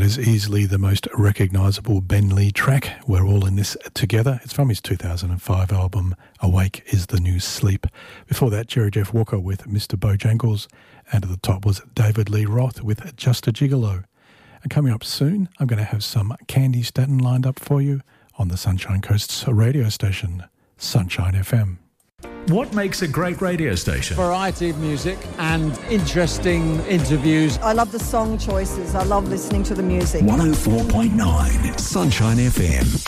is easily the most recognisable Ben Lee track. We're all in this together. It's from his 2005 album, Awake is the New Sleep. Before that, Jerry Jeff Walker with Mr. Bojangles, and at the top was David Lee Roth with Just a Gigolo. And coming up soon, I'm going to have some Candy Staton lined up for you on the Sunshine Coast's radio station, Sunshine FM. What makes a great radio station? Variety of music and interesting interviews. I love the song choices. I love listening to the music. 104.9 Sunshine FM.